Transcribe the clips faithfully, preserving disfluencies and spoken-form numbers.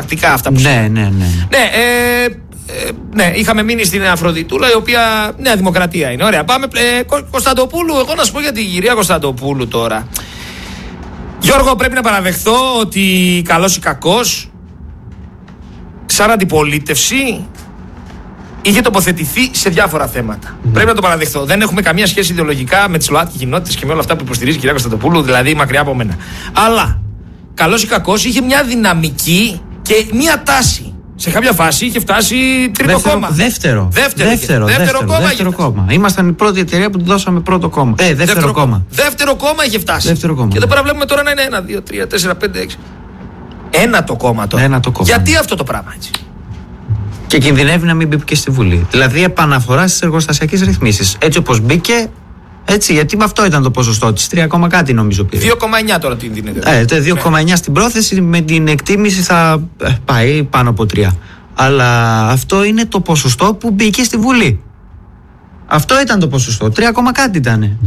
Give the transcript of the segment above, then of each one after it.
πρακτικά αυτά που ναι, ναι, ναι, ναι. Ναι, ε, ε, ναι, είχαμε μείνει στην Αφροδιτούλα, η οποία Νέα Δημοκρατία είναι. Ωραία, πάμε. Ε, Κω, Κωνσταντοπούλου, εγώ να σου πω για την κυρία Κωνσταντοπούλου τώρα. Γιώργο, πρέπει να παραδεχθώ ότι καλός ή κακός, σαν αντιπολίτευση, είχε τοποθετηθεί σε διάφορα θέματα. Mm. Πρέπει να το παραδεχθώ. Δεν έχουμε καμία σχέση ιδεολογικά με τις ΛΟΑΤΚΙ κοινότητες και με όλα αυτά που υποστηρίζει η κυρία Κωνσταντοπούλου, δηλαδή μακριά από μένα. Αλλά, καλός ή κακός, είχε μια δυναμική και μια τάση. Σε κάποια φάση είχε φτάσει τρίτο δεύτερο, κόμμα. Δεύτερο. Δεύτερο, δεύτερο, δεύτερο, δεύτερο κόμμα. Δεύτερο κόμμα. Ήμασταν η πρώτη εταιρεία που του δώσαμε πρώτο κόμμα. Ε, δεύτερο, δεύτερο κόμμα. Δεύτερο κόμμα είχε φτάσει. Δεύτερο κόμμα. Και εδώ πέρα βλέπουμε τώρα να είναι ένα, δύο, τρία, τέσσερα, πέντε, έξι. Ένα το κόμμα τώρα. Ένα το κόμμα. Γιατί αυτό το πράγμα έτσι. Και κινδυνεύει να μην μπει και στη Βουλή. Δηλαδή επαναφορά στις εργοστασιακές ρυθμίσεις. Έτσι όπως μπήκε. Έτσι, γιατί με αυτό ήταν το ποσοστό της. τρία, κάτι νομίζω πήρε. δύο κόμμα εννιά τώρα την δίνεται. Ε, δύο κόμμα εννιά στην πρόθεση, με την εκτίμηση θα ε, πάει πάνω από τρία. Αλλά αυτό είναι το ποσοστό που μπήκε στη Βουλή. Αυτό ήταν το ποσοστό. τρία, κάτι ήταν.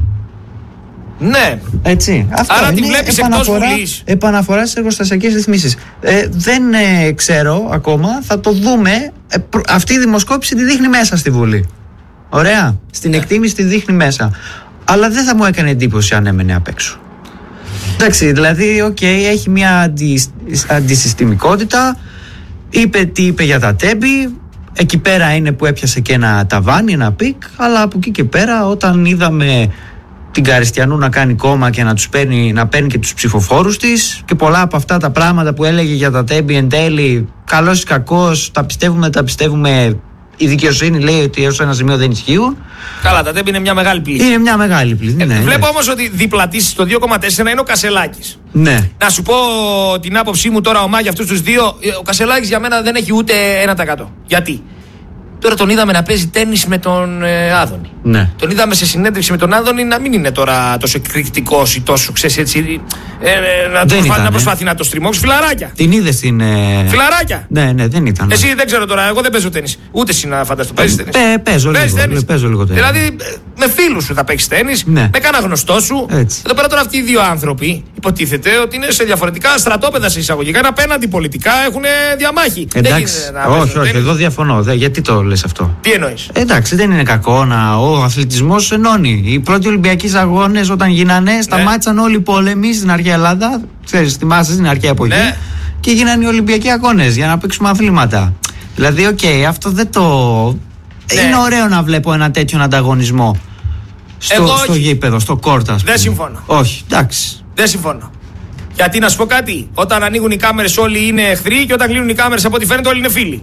Ναι. Έτσι. Αυτό άρα είναι τη βλέπεις εκτός Βουλής. Επαναφορά στις εργοστασιακές ρυθμίσεις. Ε, δεν ε, ξέρω ακόμα, θα το δούμε. Ε, προ, αυτή η δημοσκόπηση τη δείχνει μέσα στη Βουλή. Ωραία. Στην ναι. εκτίμηση τη δείχνει μέσα. Αλλά δεν θα μου έκανε εντύπωση αν έμενε απ' έξω. Εντάξει, δηλαδή, οκ, okay, έχει μια αντι, αντισυστημικότητα. Είπε τι είπε για τα τέμπη. Εκεί πέρα είναι που έπιασε και ένα ταβάνι, ένα πικ. Αλλά από εκεί και πέρα, όταν είδαμε την Καριστιανού να κάνει κόμμα και να, τους παίρνει, να παίρνει και τους ψηφοφόρους της, και πολλά από αυτά τα πράγματα που έλεγε για τα τέμπη εν τέλει, καλός ή κακός, τα πιστεύουμε, τα πιστεύουμε. Η δικαιοσύνη λέει ότι έως ένα σημείο δεν ισχύουν. Καλά, τα τέμπη είναι μια μεγάλη πλήθη. Είναι μια μεγάλη πλήθη. Ε, ναι, βλέπω ναι. όμως ότι διπλατής στο δύο κόμμα τέσσερα είναι ο Κασελάκης. Ναι. Να σου πω την άποψή μου τώρα, ομά, για αυτούς τους δύο. Ο Κασελάκης για μένα δεν έχει ούτε ένα τοις εκατό. Γιατί? Τώρα τον είδαμε να παίζει τένις με τον ε, Άδωνη. Ναι. Τον είδαμε σε συνέντευξη με τον Άδωνη να μην είναι τώρα τόσο εκρηκτικός ή τόσο, ξέρεις, έτσι. Ε, ε, να, προσπάθει, ήταν, να προσπάθει ε. να το στριμώξει. Φιλαράκια. Την είδες στην. Ε... Φιλαράκια. Ναι, ναι, δεν ήταν. Εσύ δεν ξέρω τώρα, εγώ δεν παίζω τένις. Ούτε εσύ να φανταστώ. Παίζεις τένις. Ε, παίζω, λίγο, παίζω λίγο τένις. Δηλαδή με φίλους σου θα παίξεις τένις, ναι. με κάνα γνωστό σου. Έτσι. Εδώ πέρα τώρα αυτοί οι δύο άνθρωποι υποτίθεται ότι είναι σε διαφορετικά στρατόπεδα σε εισαγωγικά. Είναι απέναντι πολιτικά, έχουν διαμάχη. Εντάξει. Όχι, όχι, εδώ διαφωνώ. Δε, γιατί το λες αυτό? Τι εννοείς? Εντάξει, δεν είναι κακό να. Ο αθλητισμός ενώνει. Οι πρώτοι Ολυμπιακοί αγώνες όταν γίνανε, σταμάτησαν ναι. όλοι οι πόλεμοι στην αρχαία Ελλάδα. Ξέρεις, θυμάσαι στην αρχαία εποχή. Ναι. Και γίνανε οι Ολυμπιακοί αγώνες για να παίξουμε αθλήματα. Δηλαδή, οκ, okay, αυτό δεν το. Ναι. Είναι ωραίο να βλέπω ένα τέτοιο ανταγωνισμό στο, στο γήπεδο, στο κόρτα. Δεν συμφωνώ. Όχι, εντάξει. Δεν συμφωνώ. Γιατί να σου πω κάτι, όταν ανοίγουν οι κάμερες όλοι είναι εχθροί και όταν κλείνουν οι κάμερες από ό,τι φαίνεται όλοι είναι φίλοι.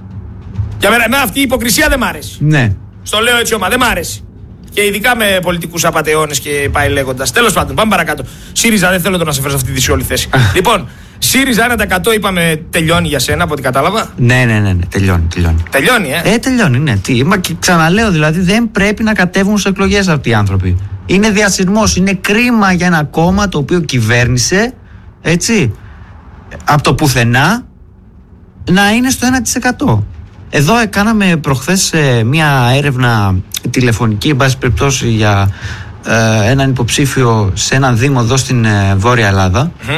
Για μένα, εμένα αυτή η υποκρισία δεν μ' αρέσει. Ναι. Στο λέω έτσι, ομάδα, δεν μ' αρέσει. Και ειδικά με πολιτικούς απατεώνες και πάει λέγοντας. Τέλος πάντων, πάμε παρακάτω. ΣΥΡΙΖΑ, δεν θέλω να σε φέρω σε αυτή τη δυσιόλη θέση. Λοιπόν, ΣΥΡΙΖΑ ένα τοις εκατό είπαμε τελειώνει για σένα από ό,τι κατάλαβα. Ναι, ναι, ναι, ναι, τελειώνει, τελειώνει. Τελειώνει, ε. Ε, τελειώνει, ναι. Τι, μα και ξαναλέω, δηλαδή δεν πρέπει να κατέβουν σε εκλογές αυτοί οι άνθρωποι. Είναι διασυρμός, είναι κρίμα για ένα κόμμα το οποίο κυβέρνησε, έτσι, από το πουθενά να είναι στο ένα τοις εκατό. Εδώ κάναμε προχθές ε, μια έρευνα τηλεφωνική, εν πάση περιπτώσει, για ε, έναν υποψήφιο σε έναν δήμο εδώ στην ε, Βόρεια Ελλάδα. Mm-hmm.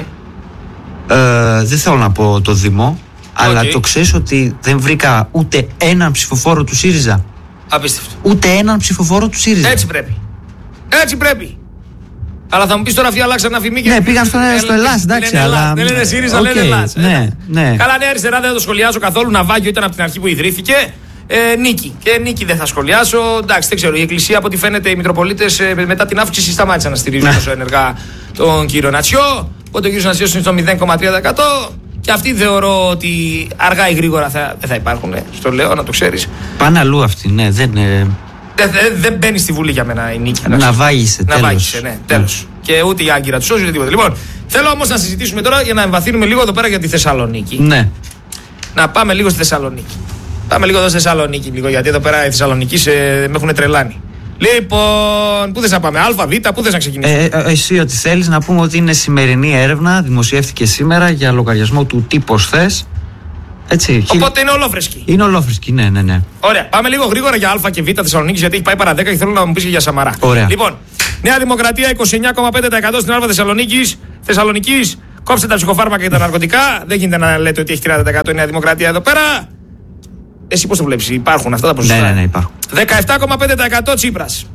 Ε, δεν θέλω να πω το δήμο, okay. αλλά το ξέρεις ότι δεν βρήκα ούτε έναν ψηφοφόρο του ΣΥΡΙΖΑ. Απίστευτο. Ούτε έναν ψηφοφόρο του ΣΥΡΙΖΑ. Έτσι πρέπει. Έτσι πρέπει. Αλλά θα μου πεις τώρα αυτοί αλλάξαν αφημί και. Ναι, πήγαν στο, στο Ελλάς, εντάξει. Λένε, αλλά... Δεν λένε ΣΥΡΙΖΑ, okay, λένε Ελλάς. Ναι, ναι. Καλά, ναι, αριστερά δεν θα το σχολιάσω καθόλου. Ναυάγιο ήταν από την αρχή που ιδρύθηκε. Ε, νίκη. Και νίκη δεν θα σχολιάσω. Εντάξει, δεν ξέρω. Η Εκκλησία, από ό,τι φαίνεται, οι Μητροπολίτες ε, μετά την αύξηση σταμάτησαν να στηρίζουν τόσο ενεργά τον κύριο Νατσιό. Οπότε ο κύριος Νατσιός είναι στο μηδέν κόμμα τρία τοις εκατό. Και αυτοί θεωρώ ότι αργά ή γρήγορα θα, δεν θα υπάρχουν. Ε, στο λέω, να το ξέρεις. Πάνε αλλού αυτοί, ναι. Δεν, ε... δεν, δεν, δεν μπαίνει στη Βουλή για μένα η νίκη. Ναυάγησε, τέλος. Ναυάγησε, ναι, τέλος. Mm. Και ούτε η Άγκυρα του σώζει ούτε τίποτα. Λοιπόν, θέλω όμως να συζητήσουμε τώρα για να εμβαθύνουμε λίγο εδώ πέρα για τη Θεσσαλονίκη. Ναι. Να πάμε λίγο στη Θεσσαλονίκη. Πάμε λίγο εδώ στη Θεσσαλονίκη, λίγο, γιατί εδώ πέρα οι Θεσσαλονικοί σε... με έχουν τρελάνει. Λοιπόν, πού θες να πάμε, Α, Β, πού θες να ξεκινήσουμε? Ε, ε, εσύ ό,τι θέλεις, να πούμε ότι είναι σημερινή έρευνα, δημοσιεύτηκε σήμερα για λογαριασμό του Τι Πώς Θες. Έτσι, οπότε είναι ολόφρεσκη. Είναι ολόφρεσκη, ναι, ναι, ναι. Ωραία, πάμε λίγο γρήγορα για Α και Β Θεσσαλονίκη, γιατί έχει πάει παρά δέκα και θέλω να μου πεις και για Σαμαρά. Ωραία. Λοιπόν, Νέα Δημοκρατία είκοσι εννιά κόμμα πέντε τοις εκατό στην Α Θεσσαλονίκης. Θεσσαλονίκης, Κόψτε τα ψυχοφάρμακα και τα ναρκωτικά. Δεν γίνεται να λέτε ότι έχει τριάντα τοις εκατό η Νέα Δημοκρατία εδώ πέρα. Εσύ πώς το βλέπεις, υπάρχουν αυτά τα ποσοστά? Ναι, ναι, ναι, υπάρχουν. δεκαεπτά κόμμα πέντε τοις εκατό Τσίπρας.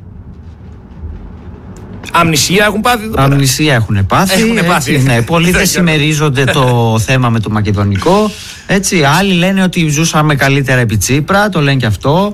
Αμνησία έχουν πάθει εδώ πέρα. Αμνησία έχουν πάθει. Έχουν πάθει. Έτσι, ναι, πολλοί δεν συμμερίζονται το θέμα με το μακεδονικό. Έτσι, άλλοι λένε ότι ζούσαμε καλύτερα επί Τσίπρα, το λένε και αυτό.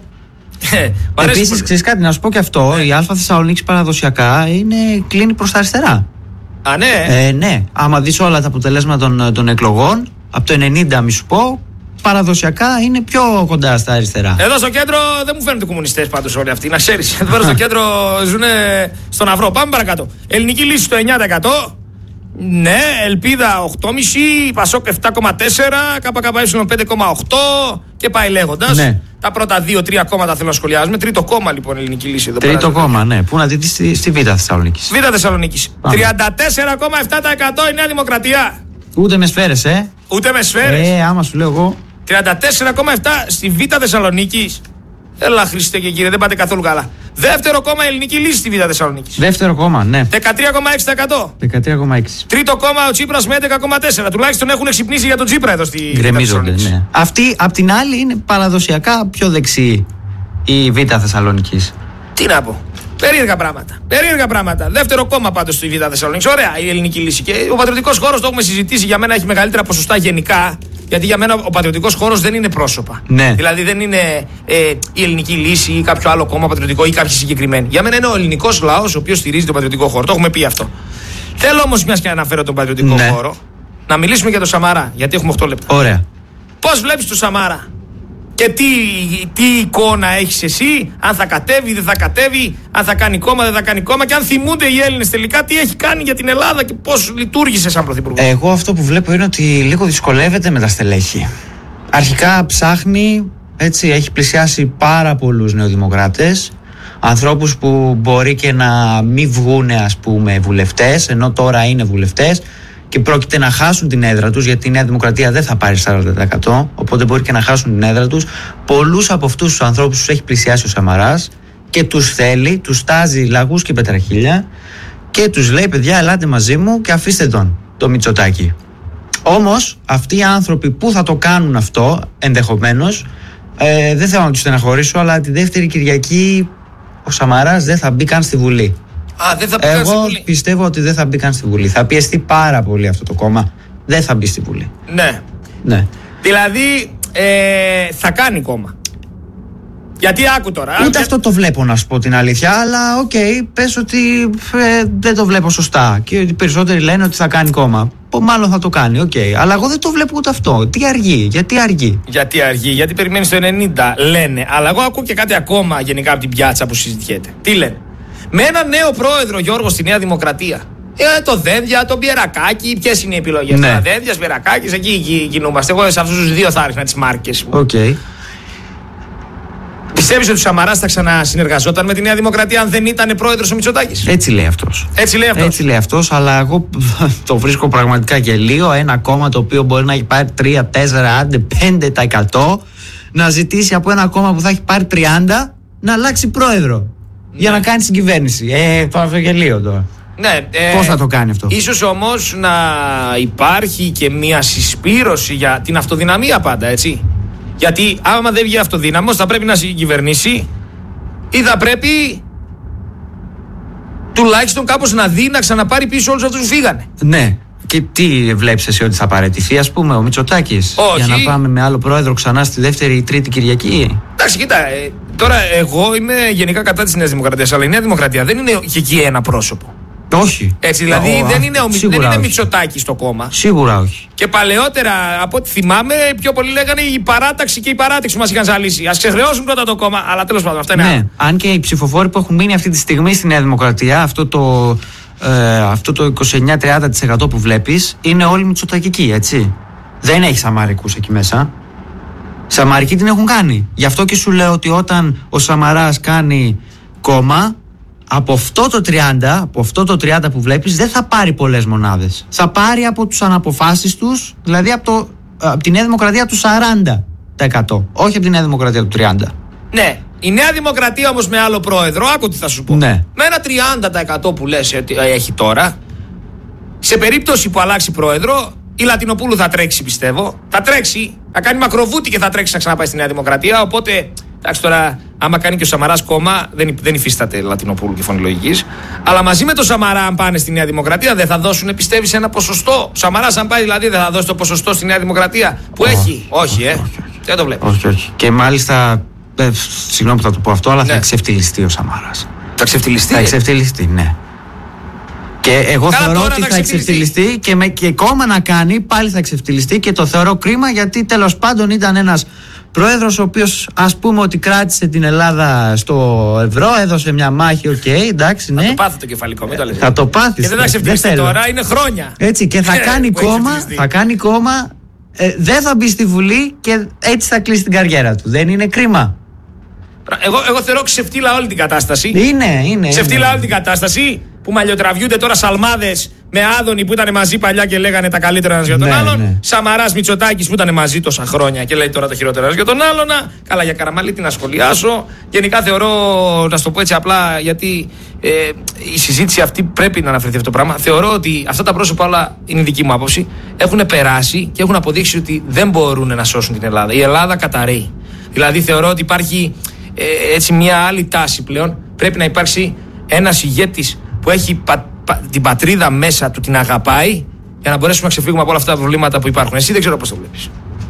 Επίσης, ξέρεις κάτι, να σου πω και αυτό, η Αλφα Θεσσαλονίκης παραδοσιακά είναι, κλείνει προς τα αριστερά. Α, ναι. Ε, ναι, άμα δεις όλα τα αποτελέσματα των, των εκλογών, από το ενενήντα μη σου πω, παραδοσιακά είναι πιο κοντά στα αριστερά. Εδώ στο κέντρο δεν μου φαίνονται κομμουνιστές πάντως όλοι αυτοί, να ξέρεις. Εδώ πέρα στο κέντρο ζουν στον Αυρό. Πάμε παρακάτω. Ελληνική λύση στο εννιά τοις εκατό. Ναι, Ελπίδα οκτώ κόμμα πέντε, Πασόκ επτά κόμμα τέσσερα, ΚΚΕ πέντε κόμμα οκτώ και πάει λέγοντας. Ναι. Τα πρώτα δύο τρία κόμματα θέλω να σχολιάζουμε. Τρίτο κόμμα λοιπόν Ελληνική λύση εδώ Τρίτο πέρα. κόμμα, ναι. Πού να δείτε στη, στη Β' Θεσσαλονίκης. Β' Θεσσαλονίκης. τριάντα τέσσερα κόμμα επτά τοις εκατό η Νέα Δημοκρατία. Ούτε με σφαίρες, ε. Ούτε με σφαίρες. Ε, άμα σου λέω εγώ. τριάντα τέσσερα κόμμα επτά στη Β' Θεσσαλονίκης. Έλα Χριστέ και κύριε, δεν πάτε καθόλου καλά. Δεύτερο κόμμα Ελληνική λύση στη Β' Θεσσαλονίκης. Δεύτερο κόμμα, ναι. δεκατρία κόμμα έξι τοις εκατό. δεκατρία κόμμα έξι. Τρίτο κόμμα ο Τσίπρας με έντεκα κόμμα τέσσερα. Τουλάχιστον έχουν ξυπνήσει για τον Τσίπρα εδώ στη Β' Γκρεμίζονται, Θεσσαλονίκης. ναι. Αυτή απ' την άλλη είναι παραδοσιακά πιο δεξιή η Β' Θεσσαλονίκης. Τι να πω. Περίεργα πράγματα. Περίεργα πράγματα. Δεύτερο κόμμα πάντως στη Β' Θεσσαλονίκης. Ωραία η Ελληνική λύση. Και ο πατριωτικός χώρος το έχουμε συζητήσει. Για μένα έχει μεγαλύτερα ποσοστά γενικά. Γιατί για μένα ο πατριωτικός χώρος δεν είναι πρόσωπα. Ναι. Δηλαδή δεν είναι ε, η Ελληνική λύση ή κάποιο άλλο κόμμα πατριωτικό ή κάποιοι συγκεκριμένοι. Για μένα είναι ο ελληνικός λαός ο οποίος στηρίζει τον πατριωτικό χώρο. Το έχουμε πει αυτό. Θέλω όμως, μιας και αναφέρω τον πατριωτικό Ναι. χώρο, να μιλήσουμε για τον Σαμαρά. Γιατί έχουμε οκτώ λεπτά. Ωραία. Πώς βλέπεις τον Σαμαρά και τι, τι εικόνα έχεις εσύ, αν θα κατέβει, δεν θα κατέβει, αν θα κάνει κόμμα, δεν θα κάνει κόμμα και αν θυμούνται οι Έλληνες τελικά τι έχει κάνει για την Ελλάδα και πώς λειτουργήσε σαν πρωθυπουργό. Εγώ αυτό που βλέπω είναι ότι λίγο δυσκολεύεται με τα στελέχη. Αρχικά ψάχνει, έτσι, έχει πλησιάσει πάρα πολλούς νεοδημοκράτες, ανθρώπους που μπορεί και να μην βγούνε, ας πούμε, βουλευτές, ενώ τώρα είναι βουλευτές και πρόκειται να χάσουν την έδρα τους, γιατί η Νέα Δημοκρατία δεν θα πάρει σαράντα τοις εκατό, οπότε μπορεί και να χάσουν την έδρα τους. Πολλούς από αυτούς τους ανθρώπους τους έχει πλησιάσει ο Σαμαράς και τους θέλει, τους τάζει λαγούς και πετραχίλια και τους λέει: παιδιά, ελάτε μαζί μου και αφήστε τον, το Μητσοτάκη. Όμως αυτοί οι άνθρωποι που θα το κάνουν αυτό, ενδεχομένως, ε, δεν θέλω να τους στεναχωρήσω, αλλά τη δεύτερη Κυριακή ο Σαμαράς δεν θα μπει καν στη Βουλή. Α, δεν θα πει καν στη Εγώ Βουλή. πιστεύω ότι δεν θα μπει καν στη Βουλή. Θα πιεστεί πάρα πολύ αυτό το κόμμα. Δεν θα μπει στη Βουλή. Ναι. Ναι. Δηλαδή ε, θα κάνει κόμμα. Γιατί άκου τώρα. Ούτε α, αυτό το βλέπω, να σου πω την αλήθεια, αλλά οκ, okay, πες ότι ε, δεν το βλέπω σωστά. Και οι περισσότεροι λένε ότι θα κάνει κόμμα. Που μάλλον θα το κάνει, οκ. Okay. Αλλά εγώ δεν το βλέπω ούτε αυτό. Τι αργεί, γιατί αργεί. Γιατί αργεί, γιατί περιμένει το ενενήντα, λένε. Αλλά εγώ ακούω και κάτι ακόμα γενικά από την πιάτσα που συζητιέται. Τι λένε. Με ένα νέο πρόεδρο, Γιώργο, στη Νέα Δημοκρατία. Ε, το Δένδια, το Μπιερακάκι, ποιες είναι οι επιλογές. Ναι. Δένδια, Μπιερακάκι, εκεί, εκεί κινούμαστε. Εγώ σε αυτούς τους δύο θα ρίχνα τις μάρκες μου. Οκ. Okay. Πιστεύεις ότι ο Σαμαράς θα ξανασυνεργαζόταν με τη Νέα Δημοκρατία αν δεν ήταν πρόεδρος ο Μητσοτάκης? Έτσι λέει αυτός. Έτσι λέει αυτός. Έτσι λέει αυτός, αλλά εγώ το βρίσκω πραγματικά γελίο. Ένα κόμμα το οποίο μπορεί να έχει πάρει τρία, τέσσερα, άντε πέντε τοις εκατό να ζητήσει από ένα κόμμα που θα έχει πάρει τριάντα να αλλάξει πρόεδρο. Ναι. Για να κάνει την κυβέρνηση. Ε, το αυτό γελίο τώρα. Ναι, ε, πώς θα το κάνει αυτό? Ίσως όμως να υπάρχει και μια συσπήρωση για την αυτοδυναμία πάντα, έτσι. Γιατί άμα δεν βγει αυτοδύναμος θα πρέπει να συγκυβερνήσει ή θα πρέπει τουλάχιστον κάπως να δει να ξαναπάρει πίσω όλους αυτούς που φύγανε. Ναι. Και τι βλέπεις εσύ ότι θα παραιτηθεί, ας πούμε, ο Μητσοτάκης? Όχι. Για να πάμε με άλλο πρόεδρο ξανά στη δεύτερη ή τρίτη Κυριακή? Εντάξει, κοίτα, ε, τώρα εγώ είμαι γενικά κατά της Νέας Δημοκρατίας, αλλά η Νέα Δημοκρατία δεν είναι και εκεί ένα πρόσωπο. Όχι. Έτσι, δηλαδή Ο, δεν α, είναι, ο, δεν είναι Μητσοτάκης στο κόμμα. Σίγουρα όχι. Και παλαιότερα, από ό,τι θυμάμαι, πιο πολλοί λέγανε η παράταξη και η παράταξη μας είχαν ζαλίσει. Ας ξεχρεώσουν πρώτα το κόμμα, αλλά τέλος πάντων, αυτά είναι Ναι, άλλα. αν και οι ψηφοφόροι που έχουν μείνει αυτή τη στιγμή στη Νέα Δημοκρατία, αυτό το, ε, αυτό το είκοσι εννιά με τριάντα τοις εκατό που βλέπεις, είναι όλοι μητσοτακικοί, έτσι. Δεν έχει Σαμαρικούς εκεί μέσα. Σαμαρικοί την έχουν κάνει. Γι' αυτό και σου λέω ότι όταν ο Σαμαράς κάνει κόμμα, από αυτό το τριάντα, από αυτό το τριάντα που βλέπεις, δεν θα πάρει πολλές μονάδες. Θα πάρει από τους αναποφάσιστους, δηλαδή από, το, από τη Νέα Δημοκρατία του σαράντα τοις εκατό, όχι από τη Νέα Δημοκρατία του τριάντα. Ναι. Η Νέα Δημοκρατία όμως με άλλο πρόεδρο, άκου τι θα σου πω. Ναι. Με ένα τριάντα τοις εκατό που λες ότι έχει τώρα, σε Σε περίπτωση που αλλάξει πρόεδρο, η Λατινοπούλου θα τρέξει, πιστεύω. Θα τρέξει, θα κάνει μακροβούτι και θα τρέξει να ξαναπάει στη Νέα Δημοκρατία. Οπότε, εντάξει τώρα, άμα κάνει και ο Σαμαράς κόμμα, δεν, δεν υφίσταται Λατινοπούλου και Φωνή Λογικής. Αλλά μαζί με το Σαμαρά, αν πάνε στη Νέα Δημοκρατία, δεν θα δώσουν, πιστεύει, ένα ποσοστό. Ο Σαμαράς, αν πάει δηλαδή, δεν θα δώσει το ποσοστό στη Νέα Δημοκρατία που όχι, έχει. Όχι, ε. Όχι, όχι. Δεν το βλέπω. Όχι, όχι. Και μάλιστα, ε, συγγνώμη που θα το πω αυτό, αλλά ναι. θα εξευτελιστεί ο Σαμαράς. Θα εξευτελιστεί. Θα εξευτελιστεί, ναι. Και εγώ Καλά, θεωρώ ότι θα εξευτελιστεί και, με, και κόμμα να κάνει πάλι θα εξευτελιστεί και το θεωρώ κρίμα γιατί τέλος πάντων ήταν ένας πρόεδρος ο οποίος ας πούμε ότι κράτησε την Ελλάδα στο ευρώ, έδωσε μια μάχη, οκ, okay, εντάξει, ναι. Θα το πάθει το κεφαλικό, μην το λες. Θα το πάθει. Και δεν θα εξευτελιστεί τώρα, είναι χρόνια. Έτσι και θα κάνει κόμμα, θα κάνει κόμμα, ε, δεν θα μπει στη Βουλή και έτσι θα κλείσει την καριέρα του. Δεν είναι κρίμα. Εγώ, εγώ θεωρώ ξεφτύλα όλη την κατάσταση. Είναι, είναι. Ξεφτύλα είναι. όλη την κατάσταση που μαλλιοτραβιούνται τώρα σαλμάδες με Άδωνη που ήταν μαζί παλιά και λέγανε τα καλύτερα ένας για τον ναι, άλλον. Ναι. Σαμαράς Μητσοτάκης που ήταν μαζί τόσα χρόνια και λέει τώρα το χειρότερο ένας για τον άλλον. Καλά, για Καραμαλή τι να σχολιάσω. Γενικά θεωρώ, να σου το πω έτσι απλά, γιατί ε, η συζήτηση αυτή πρέπει να αναφερθεί αυτό το πράγμα. Θεωρώ ότι αυτά τα πρόσωπα όλα, είναι η δική μου άποψη, έχουν περάσει και έχουν αποδείξει ότι δεν μπορούν να σώσουν την Ελλάδα. Η Ελλάδα καταραίει. Δηλαδή θεωρώ ότι υπάρχει ε, έτσι μια άλλη τάση πλέον. Πρέπει να υπάρξει ένας ηγέτης που έχει πα, πα, την πατρίδα μέσα του, την αγαπάει, για να μπορέσουμε να ξεφύγουμε από όλα αυτά τα προβλήματα που υπάρχουν. Εσύ δεν ξέρω πώς το βλέπεις.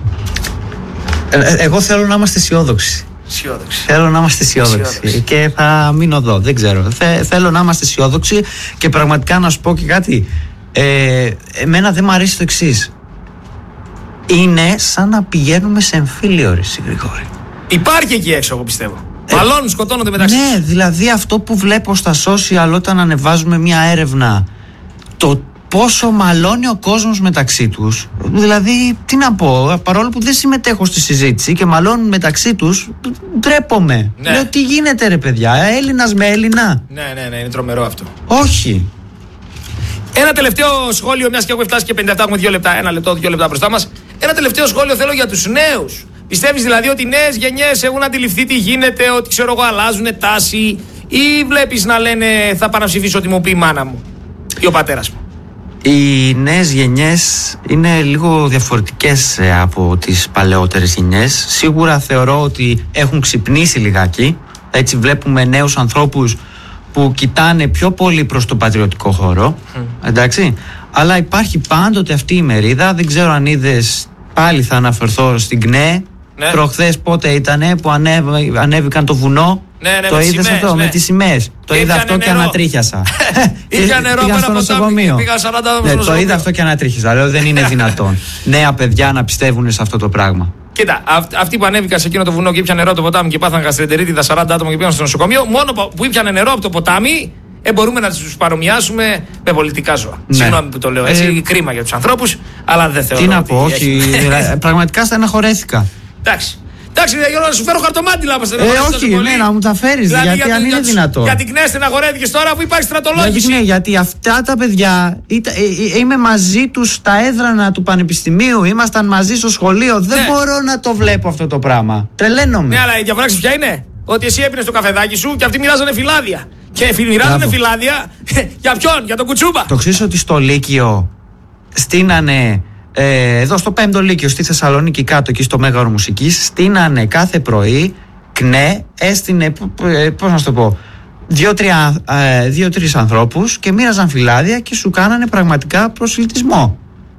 Ε, εγώ θέλω να είμαστε αισιόδοξοι. Αισιόδοξοι. Θέλω να είμαστε αισιόδοξοι. Και θα μείνω εδώ. Δεν ξέρω. Θε, θέλω να είμαστε αισιόδοξοι και πραγματικά να σου πω και κάτι. Ε, εμένα δεν μου αρέσει το εξής. Είναι σαν να πηγαίνουμε σε εμφύλιο, ρε Γρηγόρη. Υπάρχει εκεί έξω, εγώ πιστεύω. Ε, Μαλώνουν, σκοτώνονται μεταξύ. Ναι, δηλαδή αυτό που βλέπω στα social όταν ανεβάζουμε μια έρευνα, το πόσο μαλώνει ο κόσμος μεταξύ τους. Δηλαδή, τι να πω, παρόλο που δεν συμμετέχω στη συζήτηση και μαλώνουν μεταξύ τους, ντρέπομαι. Ναι. Λέω, τι γίνεται ρε παιδιά, Έλληνας με Έλληνα. Ναι, ναι, ναι, είναι τρομερό αυτό. Όχι. Ένα τελευταίο σχόλιο, μιας και έχουμε φτάσει και πενήντα επτά, έχουμε δύο λεπτά, ένα λεπτό, δύο λεπτά μπροστά μας. Ένα τελευταίο σχόλιο θέλω για τους νέους. Πιστεύεις δηλαδή ότι οι νέες γενιές έχουν αντιληφθεί τι γίνεται, ότι ξέρω εγώ αλλάζουν τάση, ή βλέπεις να λένε θα πάω να ψηφίσω ό,τι μου πει η μάνα μου ή ο πατέρας μου? Οι νέες γενιές είναι λίγο διαφορετικές από τις παλαιότερες γενιές. Σίγουρα θεωρώ ότι έχουν ξυπνήσει λιγάκι. Έτσι βλέπουμε νέους ανθρώπους που κοιτάνε πιο πολύ προς το πατριωτικό χώρο. Mm. Εντάξει. Αλλά υπάρχει πάντοτε αυτή η μερίδα. Δεν ξέρω αν είδες, πάλι θα αναφερθώ στην ΚΝΕ. Ναι. Προχθές πότε ήτανε που ανέβη, ανέβηκαν το βουνό. Ναι, ναι, το είδες αυτό, ναι. Με τις σημαίες. Το είδα αυτό νερό. Και ανατρίχιασα. Είχα νερό πήγα στο νοσοκομείο. Πήγα σαράντα ναι, το είδα αυτό και ανατρίχιασα. Λέω δεν είναι δυνατόν νέα παιδιά να πιστεύουν σε αυτό το πράγμα. Κοίτα, αυ, αυτοί που ανέβηκαν σε εκείνο το βουνό και ήπιαν νερό από το ποτάμι και πάθαν γαστρεντερίτιδα σαράντα άτομα και πήγαν στο νοσοκομείο, μόνο που ήπιαν νερό από το ποτάμι, ε, μπορούμε να τους παρομοιάσουμε με πολιτικά ζώα. Ναι. Συγγνώμη που το λέω έτσι, ε, κρίμα για τους ανθρώπους, αλλά δεν θεωρώ. Τι να πω, όχι. Πραγματικά στεναχωρέθηκα. Εντάξει. Εντάξει, Γιώργο, να σου φέρω χαρτομάτιλα από στεναχωρέθηκα. Ε, όχι, ναι, να μου τα φέρεις, δηλαδή, γιατί για, αν είναι δυνατόν. Για την ΚΝΕ στεναχωρέθηκες τώρα που υπάρχει στρατολόγηση. Ναι, γιατί αυτά τα παιδιά, είτα, ε, ε, είμαι μαζί τους στα έδρανα του πανεπιστημίου, ήμασταν μαζί στο σχολείο. Δεν ναι. μπορώ να το βλέπω αυτό το πράγμα. Τρελαίνομαι. Ναι, αλλά η διαφορά ποια είναι? Ότι εσύ έπινες το καφεδάκι σου και αυτοί μοιράζανε φυλάδια. Και μοιράζανε φυλάδια για ποιον? Για τον Κουτσούμπα. Το ξέρεις ότι στο Λύκειο στείνανε. Ε, εδώ στο πέμπτο Λύκειο στη Θεσσαλονίκη κάτω εκεί στο Μέγαρο Μουσικής στείνανε κάθε πρωί ΚΝΕ, έστεινε, πώς να σου το πω, δύο-τρία, ε, δύο-τρεις ανθρώπους και μοίραζαν φυλάδια και σου κάνανε πραγματικά προσιλητισμό.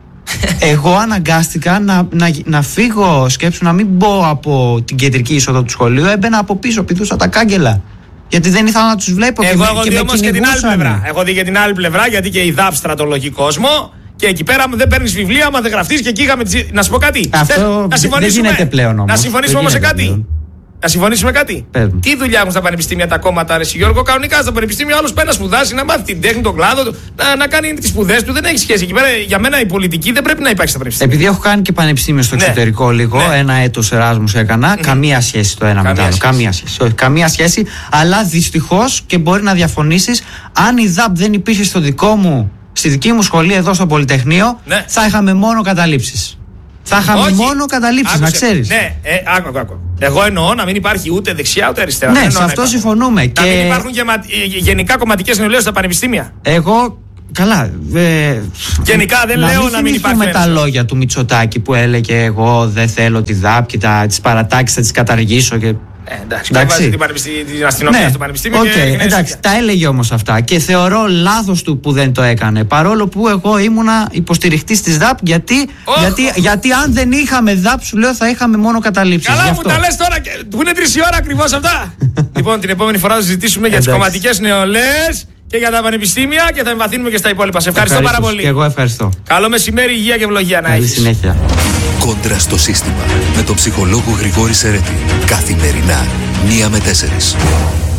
Εγώ αναγκάστηκα να, να, να φύγω, σκέψου, να μην μπω από την κεντρική είσοδο του σχολείου, έμπαινα από πίσω, πηδούσα τα κάγκελα. Γιατί δεν ήθελα να τους βλέπω. Εγώ και, έχω και δει με όμως και την άλλη πλευρά. Έχω δει και την άλλη πλευρά, γιατί και η ΔΑΠ στρατολογεί κόσμο. Και εκεί πέρα δεν παίρνεις βιβλία, άμα δεν γραφτείς και εκεί είχαμε. Να σου πω κάτι. Αυτό δεν γίνεται πλέον όμως. Να συμφωνήσουμε όμως σε κάτι. Πλέον. Να συμφωνήσουμε κάτι. Πέμπουν. Τι δουλειά έχουν στα πανεπιστήμια τα κόμματα, ρε Γιώργο? Κανονικά στα πανεπιστήμια άλλο πάει να σπουδάσει, να μάθει την τέχνη, τον κλάδο του, να, να κάνει τις σπουδές του. Δεν έχει σχέση. Εκεί πέρα, για μένα η πολιτική δεν πρέπει να υπάρχει στα πανεπιστήμια. Επειδή έχω κάνει και πανεπιστήμιο στο εξωτερικό, ναι. λίγο, ναι. ένα έτος Εράσμους έκανα. Mm. Καμία σχέση το ένα με το άλλο. Καμία σχέση. Όχι, καμία σχέση. Αλλά δυστυχώς και μπορεί να διαφωνήσεις, αν η ΔΑΠ δεν υπήρχε στο δικό μου. Στη δική μου σχολή εδώ στο Πολυτεχνείο, ναι. θα είχαμε μόνο καταλήψεις. Θα είχαμε Όχι. μόνο καταλήψεις, να ξέρεις. Ναι, ε, άκου, άκου. Εγώ εννοώ να μην υπάρχει ούτε δεξιά ούτε αριστερά. Ναι, σε αυτό συμφωνούμε. Να και... μην υπάρχουν γεμα... γενικά κομματικές νεολαίες στα πανεπιστήμια. Εγώ Καλά. Ε, Γενικά δεν να λέω μην να μην υπάρχει. Με τα λόγια του Μητσοτάκη που έλεγε εγώ δεν θέλω τη ΔΑΠ και τι παρατάξεις θα τις καταργήσω. Και... Ε, εντάξει, εντάξει. Την, την αστυνομία ναι, στο πανεπιστήμιο. Okay, και εντάξει, τα έλεγε όμως αυτά. Και θεωρώ λάθος του που δεν το έκανε. Παρόλο που εγώ ήμουνα υποστηριχτής της ΔΑΠ. Γιατί, oh. γιατί, γιατί αν δεν είχαμε ΔΑΠ, σου λέω θα είχαμε μόνο καταλήψεις. Καλά, μου τα λες τώρα. Που είναι τρεις η ώρα ακριβώς αυτά. Λοιπόν, την επόμενη φορά θα συζητήσουμε για τις κομματικές νεολαίες και για τα πανεπιστήμια και θα εμβαθύνουμε και στα υπόλοιπα. Σε ευχαριστώ πάρα πολύ. Και εγώ ευχαριστώ. Καλό μεσημέρι, υγεία και ευλογία να έχεις. Καλή συνέχεια. Κόντρα στο σύστημα με τον ψυχολόγο Γρηγόρη Σερέτη. Καθημερινά, μία με τέσσερις.